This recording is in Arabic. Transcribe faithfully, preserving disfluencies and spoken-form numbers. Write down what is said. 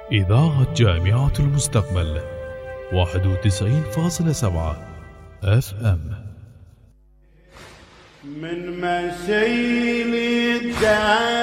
إذاعة جامعة المستقبل واحد وتسعين فاصلة سبعة اف ام. من مسيل الدار